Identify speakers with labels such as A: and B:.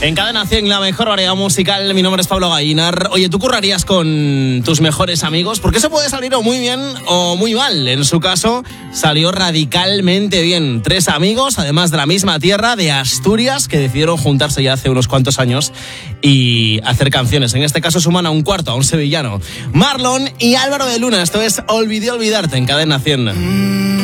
A: En Cadena 100, la mejor variedad musical. Mi nombre es Pablo Gallinar. Oye, ¿tú currarías con tus mejores amigos? Porque eso puede salir o muy bien o muy mal. En su caso, salió radicalmente bien. 3 amigos, además de la misma tierra, de Asturias, que decidieron juntarse ya hace unos cuantos años y hacer canciones. En este caso suman a un cuarto, a un sevillano. Marlon y Álvaro de Luna. Esto es Olvidé Olvidarte en Cadena 100.